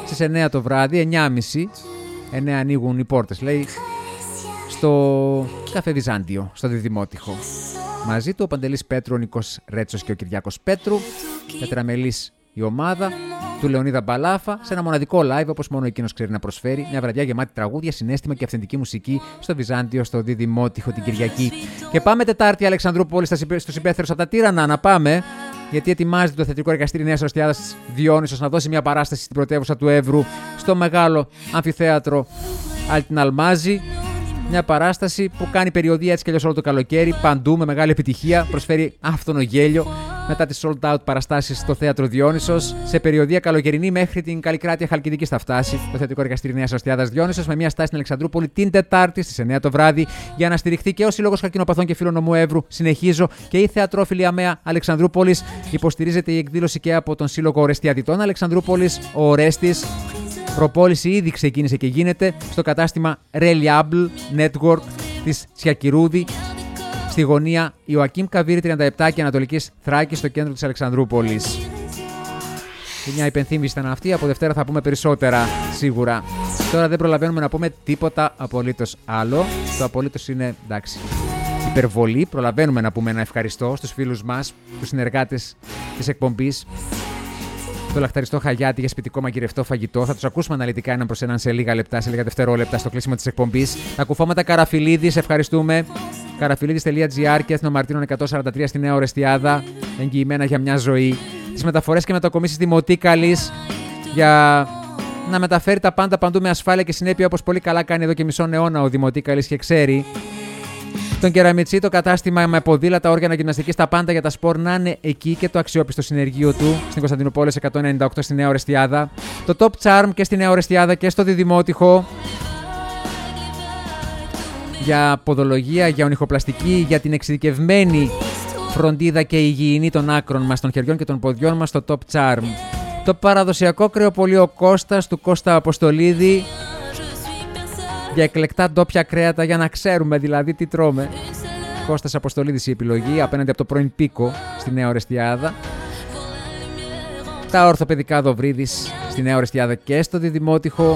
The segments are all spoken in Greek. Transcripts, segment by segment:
στις 9 το βράδυ, 9.30, 9 ανοίγουν οι πόρτες, λέει, στο Καφέ Βυζάντιο, στο Διδημότυχο. Μαζί του ο Παντελής Πέτρου, ο Νικός Ρέτσος και ο Κυριάκος Πέτρου, τετραμελής η ομάδα, του Λεωνίδα Μπαλάφα, σε ένα μοναδικό live όπως μόνο εκείνος ξέρει να προσφέρει. Μια βραδιά γεμάτη τραγούδια, συναίσθημα και αυθεντική μουσική στο Βυζάντιο, στο Διδημότυχο την Κυριακή. Και πάμε Τετάρτη, Αλεξανδρούπολη, στους υπαίθρους από τα Τύρανα, να πάμε. Γιατί ετοιμάζεται το Θεατρικό Εργαστήρι Νέας Οστιάδας Διόνυσος να δώσει μια παράσταση στην πρωτεύουσα του Εύρου, στο μεγάλο αμφιθέατρο Άλτιν Αλμάζη. Μια παράσταση που κάνει περιοδία έτσι κι αλλιώς όλο το καλοκαίρι, παντού με μεγάλη επιτυχία. Προσφέρει άφθονο γέλιο μετά τις sold out παραστάσεις στο Θέατρο Διόνυσος. Σε περιοδία καλοκαιρινή μέχρι την Καλλικράτεια Χαλκιδικής θα φτάσει το Θεατρικό Εργαστήρι Νέας Οστιάδας Διόνυσος, με μια στάση στην Αλεξανδρούπολη την Τετάρτη στις 9 το βράδυ, για να στηριχθεί και ο Σύλλογος Καρκινοπαθών και Φίλων Νομού Εύρου. Συνεχίζω, και η Θεατρόφιλη ΑΜΕΑ Αλεξανδρούπολης. Υποστηρίζεται η εκδήλωση και από τον Σύλλογο Ορεστιαδητών Αλεξανδρούπολης, ο Ορέστης. Προπόληση ήδη ξεκίνησε και γίνεται στο κατάστημα Reliable Network της Τσιακυρούδη, στη γωνία Ιωακίμ Καβίρη 37 και Ανατολικής Θράκης, στο κέντρο της Αλεξανδρούπολης. Και μια υπενθύμηση ήταν αυτή, από Δευτέρα θα πούμε περισσότερα σίγουρα. Τώρα δεν προλαβαίνουμε να πούμε τίποτα απολύτως άλλο. Το απολύτως είναι, εντάξει, υπερβολή. Προλαβαίνουμε να πούμε ένα ευχαριστώ στους φίλους μας, τους συνεργάτες της εκπομπής. Το λαχταριστό Χαγιάτη για σπιτικό μαγειρευτό φαγητό. Θα τους ακούσουμε αναλυτικά έναν προς έναν σε λίγα λεπτά, σε λίγα δευτερόλεπτα στο κλείσιμο της εκπομπής. Τα κουφώματα Καραφιλίδης, ευχαριστούμε. Καραφιλίδης.gr και Έθνο Μαρτίνων 143 στη Νέα Ορεστιάδα. Εγγυημένα για μια ζωή. Τις μεταφορές και μετακομίσεις Δημοτίκαλης για να μεταφέρει τα πάντα παντού με ασφάλεια και συνέπεια, όπως πολύ καλά κάνει εδώ και μισόν αιώνα ο Δημοτίκαλης και ξέρει. Τον Κεραμιτσί, το κατάστημα με ποδήλατα, όργανα γυμναστικής, τα πάντα για τα σπορ να είναι εκεί, και το αξιόπιστο συνεργείο του στην Κωνσταντινούπολη 198 στη Νέα Ορεστιάδα. Το Top Charm και στη Νέα Ορεστιάδα και στο Διδημότυχο. Για ποδολογία, για ονυχοπλαστική, για την εξειδικευμένη φροντίδα και υγιεινή των άκρων μας, των χεριών και των ποδιών μας, το Top Charm. Το παραδοσιακό κρεοπωλείο Κώστας του Κώστα Αποστολίδη. Για εκλεκτά ντόπια κρέατα, για να ξέρουμε δηλαδή τι τρώμε. Κώστας Αποστολίδης η επιλογή, απέναντι από το πρώην Πίκο στη Νέα Ορεστιάδα. Τα ορθοπαιδικά Δοβρίδης στη Νέα Ορεστιάδα και στο Διδημότυχο.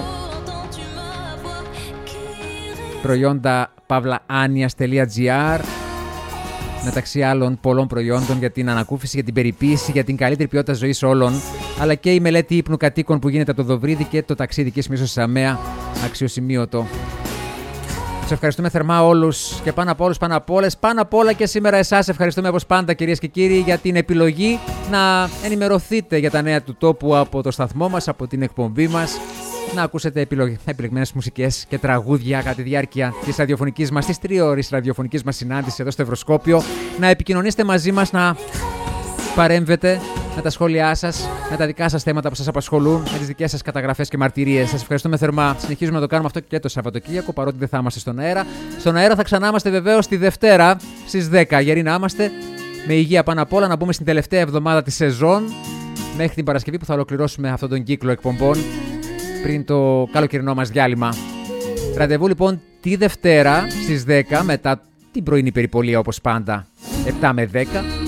Προϊόντα pavlaanias.gr, μεταξύ άλλων πολλών προϊόντων για την ανακούφιση, για την περιποίηση, για την καλύτερη ποιότητα ζωής όλων, αλλά και η μελέτη ύπνου κατοίκων που γίνεται από το Δοβρίδι και το ταξίδι και μίσος της ΑΜΕΑ, αξιοσημείωτο. Σας ευχαριστούμε θερμά όλους και πάνω από όλους, πάνω από όλες, πάνω από όλα και σήμερα εσάς ευχαριστούμε όπως πάντα, κυρίες και κύριοι, για την επιλογή να ενημερωθείτε για τα νέα του τόπου από το σταθμό μας, από την εκπομπή μας, να ακούσετε επιλεγμένες μουσικές και τραγούδια κατά τη διάρκεια της ραδιοφωνικής μας, της 3ωρης ραδιοφωνικής μας συνάντησης εδώ στο Ευρωσκόπιο, να επικοινωνήσετε μαζί μας, να παρέμβετε με τα σχόλιά σας, με τα δικά σας θέματα που σας απασχολούν, με τις δικές σας καταγραφές και μαρτυρίες. Σας ευχαριστούμε θερμά. Συνεχίζουμε να το κάνουμε αυτό και το Σαββατοκύριακο, παρότι δεν θα είμαστε στον αέρα. Στον αέρα θα ξανά είμαστε βεβαίως τη Δευτέρα στις 10. Γεροί να είμαστε, με υγεία πάνω απ' όλα, να μπούμε στην τελευταία εβδομάδα της σεζόν, μέχρι την Παρασκευή που θα ολοκληρώσουμε αυτόν τον κύκλο εκπομπών πριν το καλοκαιρινό μας διάλειμμα. Ραντεβού λοιπόν τη Δευτέρα στις 10, μετά την πρωινή περιπολία όπως πάντα, 7 με 10.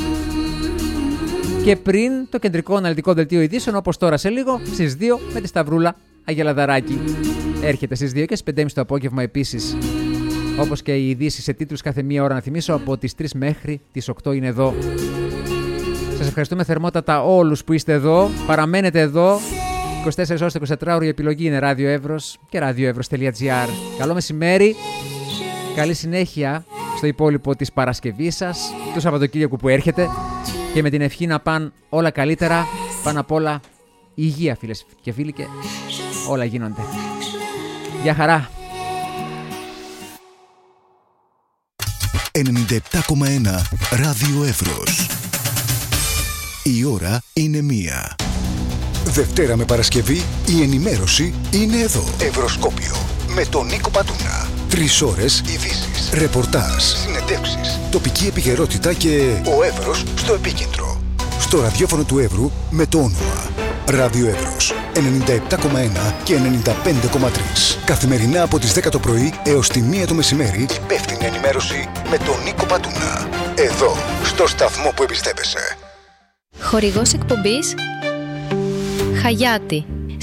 Και πριν το κεντρικό αναλυτικό δελτίο ειδήσεων, όπως τώρα σε λίγο, στις 2 με τη Σταυρούλα Αγελαδαράκη. Έρχεται στις 2 και στις 5.30 το απόγευμα επίσης. Όπως και οι ειδήσεις σε τίτλους κάθε μία ώρα, να θυμίσω, από τις 3 μέχρι τις 8 είναι εδώ. Σας ευχαριστούμε θερμότατα όλους που είστε εδώ, παραμένετε εδώ. 24 ώρες, 24 ώρες η επιλογή είναι Ράδιο Εύρος και radioevros.gr. Καλό μεσημέρι, καλή συνέχεια στο υπόλοιπο της Παρασκευής σας, του Σαββατοκύριακου που έρχεται, και με την ευχή να πάνε όλα καλύτερα, πάνω απ' όλα υγεία φίλες και φίλοι, και όλα γίνονται. Γεια χαρά. 97,1 Ράδιο Εύρος. Η ώρα είναι 1. Δευτέρα με Παρασκευή η ενημέρωση είναι εδώ. Ευρωσκόπιο με τον Νίκο Πατούνα. 3 ώρες ειδήσεις, ρεπορτάζ, συνεντεύξεις, τοπική επικαιρότητα και ο Εύρος στο επίκεντρο. Στο ραδιόφωνο του Εύρου με το όνομα Ράδιο Εύρος 97,1 και 95,3. Καθημερινά από τις 10 το πρωί έως τη 1 το μεσημέρι, υπεύθυνη ενημέρωση με τον Νίκο Πατούνα. Εδώ, στο σταθμό που εμπιστεύεσαι. Χορηγός εκπομπής Χαγιάτη.